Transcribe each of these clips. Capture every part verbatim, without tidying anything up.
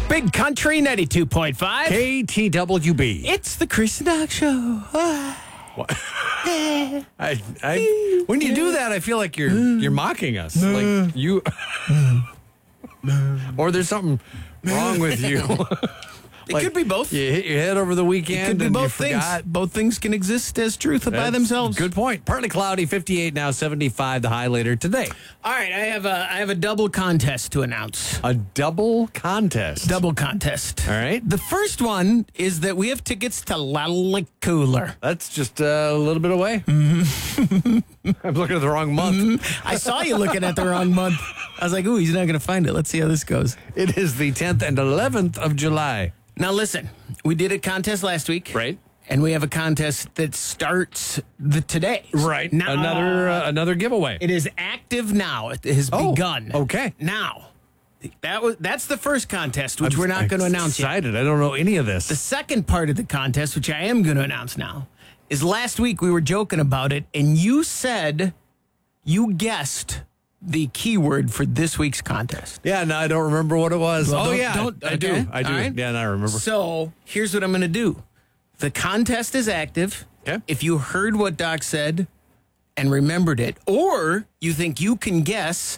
Big Country ninety-two point five. K T W B. It's the Chris and Doc Show. I, I, when you do that, I feel like you're you're mocking us. Like you, or there's something wrong with you. It Like, could be both. You hit your head over the weekend. It could be and both you things. forgot. Both things can exist as truth by That's themselves. Good point. Partly cloudy, fifty-eight now, seventy-five the high later today. All right, I have a I have a double contest to announce. A double contest. Double contest. All right. The first one is that we have tickets to Lally Cooler. That's just uh, a little bit away. Mm-hmm. I'm looking at the wrong month. Mm-hmm. I saw you looking at the wrong month. I was like, ooh, he's not going to find it. Let's see how this goes. It is the tenth and eleventh of July. Now, listen, we did a contest last week. Right. And we have a contest that starts the today. Right. Now, Another uh, another giveaway. It is active now. It has Oh, begun. okay. Now, that was that's the first contest, which I'm- we're not I'm going to announce yet. excited. I don't know any of this. The second part of the contest, which I am going to announce now, is last week we were joking about it, and you said you guessed the keyword for this week's contest. Yeah, no, I don't remember what it was. Well, oh, don't- yeah. don't- I do. okay, I do. all right. Yeah, and I remember. So here's what I'm going to do. The contest is active. Okay. If you heard what Doc said and remembered it, or you think you can guess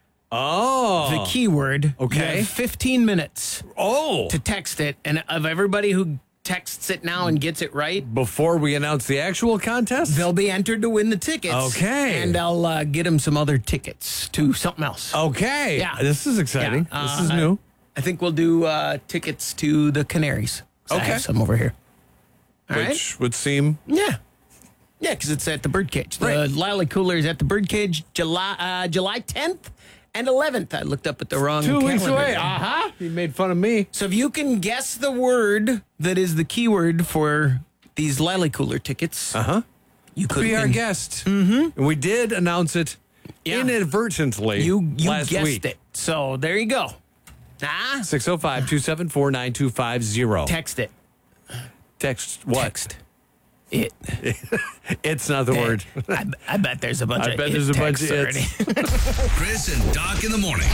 oh. the keyword, Okay. you have fifteen minutes Oh. to text it. And of everybody who texts it now and gets it right, Before we announce the actual contest? they'll be entered to win the tickets. Okay. And I'll uh, get them some other tickets to something else. Okay. Yeah. This is exciting. Yeah, This uh, is new. I think we'll do uh, tickets to the Canaries. 'Cause I Okay. have some over here. All right. Which would seem. Yeah. Yeah, because it's at the Birdcage. The Right. Lally Cooler is at the Birdcage July uh, July tenth and eleventh. I looked up at the wrong Two weeks calendar away. there. Uh-huh. You made fun of me. So if you can guess the word that is the keyword for these Lally Cooler tickets, Uh-huh. you could Be our win. guest. Mm-hmm. And we did announce it Yeah. inadvertently You you last guessed week. it. So there you go. Ah, six oh five, two seven four, nine two five zero. text it. Text what? Text it. It's not the word. I, I bet there's a bunch I of bet it there's a bunch of texts it's. already. Chris and Doc in the morning.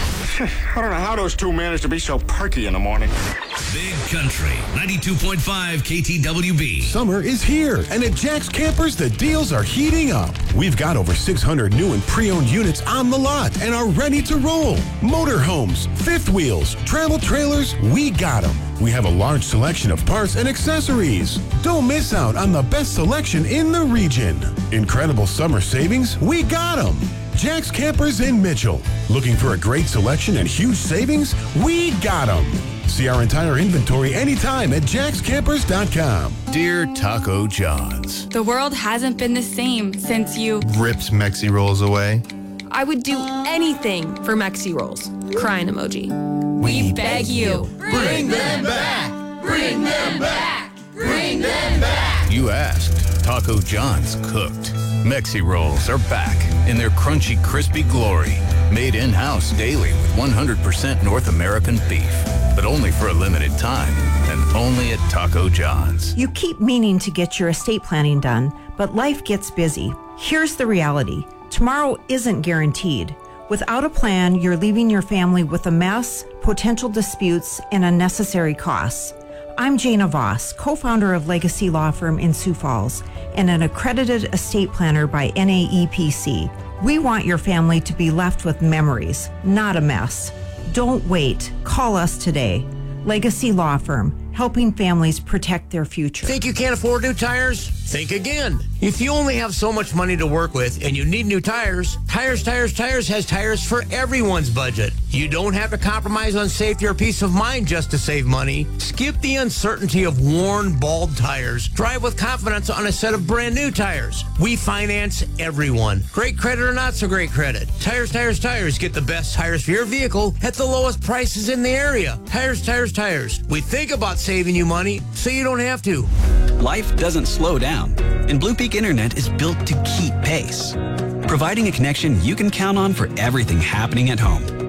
I don't know how those two managed to be so perky in the morning. Big Country ninety-two point five K T W B. Summer is here, and at Jack's Campers, the deals are heating up. We've got over six hundred new and pre-owned units on the lot and are ready to roll. Motorhomes, fifth wheels, travel trailers, we got them. We have a large selection of parts and accessories. Don't miss out on the best selection in the region. Incredible summer savings, we got them. Jack's Campers in Mitchell. Looking for a great selection and huge savings? We got them. See our entire inventory anytime at jacks campers dot com. Dear Taco John's, The world hasn't been the same since you. ripped Mexi rolls away. I would do anything for Mexi Rolls. Crying emoji. We beg you. Bring them back! Bring them back! Bring them back! You asked, Taco John's cooked. Mexi rolls are back in their crunchy, crispy glory. Made in-house daily with one hundred percent North American beef. But only for a limited time and only at Taco John's. You keep meaning to get your estate planning done, but life gets busy. Here's the reality. Tomorrow isn't guaranteed. Without a plan, you're leaving your family with a mess, potential disputes, and unnecessary costs. I'm Jana Voss, co-founder of Legacy Law Firm in Sioux Falls and an accredited estate planner by N A E P C. We want your family to be left with memories, not a mess. Don't wait. Call us today. Legacy Law Firm, helping families protect their future. Think you can't afford new tires? Think again. If you only have so much money to work with and you need new tires, Tires, Tires, Tires has tires for everyone's budget. You don't have to compromise on safety or peace of mind just to save money. Skip the uncertainty of worn, bald tires. Drive with confidence on a set of brand new tires. We finance everyone. Great credit or not so great credit. Tires, Tires, Tires. Get the best tires for your vehicle at the lowest prices in the area. Tires, Tires, Tires. We think about saving you money so you don't have to. Life doesn't slow down, and Blue Peak Internet is built to keep pace, providing a connection you can count on for everything happening at home.